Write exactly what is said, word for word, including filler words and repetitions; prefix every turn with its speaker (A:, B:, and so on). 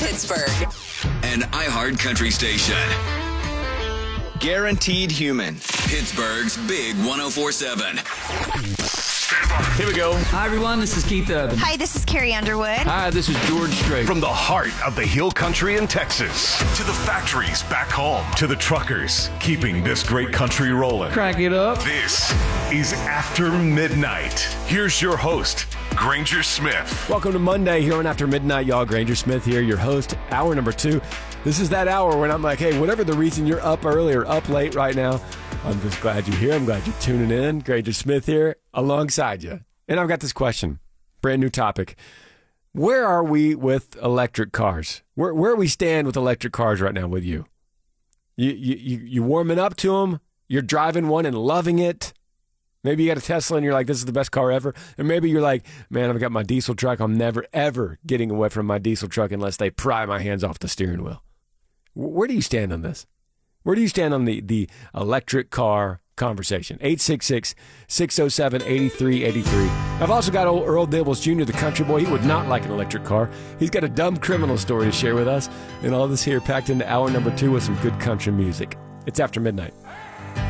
A: Pittsburgh.
B: An iHeart Country station.
C: Guaranteed Human.
B: Pittsburgh's Big one oh four seven.
D: Here we go.
E: Hi, everyone. This is Keith Urban.
F: Hi, this is Carrie Underwood.
E: Hi, this is George Strait.
D: From the heart of the Hill Country in Texas to the factories back home to the truckers keeping this great country rolling.
E: Crank it up.
D: This is After Midnight. Here's your host, Granger Smith.
G: Welcome to Monday here on After Midnight, y'all. Granger Smith here, your host, hour number two. This is that hour when I'm like, hey, whatever the reason you're up early or up late right now, I'm just glad you're here. I'm glad you're tuning in. Granger Smith here alongside you. And I've got this question, brand new topic. Where are we with electric cars? Where where we stand with electric cars right now with you? You you you, you warming up to them? You're driving one and loving it? Maybe you got a Tesla and you're like, this is the best car ever. And maybe you're like, man, I've got my diesel truck. I'm never, ever getting away from my diesel truck unless they pry my hands off the steering wheel. Where do you stand on this? Where do you stand on the, the electric car conversation? eight six six, six oh seven, eight three eight three. I've also got old Earl Dibbles Junior, the country boy. He would not like an electric car. He's got a dumb criminal story to share with us. And all this here packed into hour number two with some good country music. It's After Midnight.